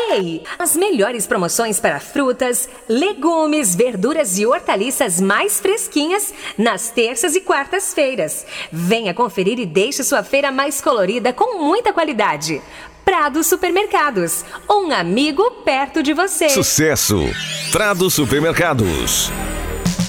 Ei, as melhores promoções para frutas, legumes, verduras e hortaliças mais fresquinhas nas terças e quartas-feiras. Venha conferir e deixe sua feira mais colorida com muita qualidade. Prado Supermercados, um amigo perto de você. Sucesso! Prado Supermercados.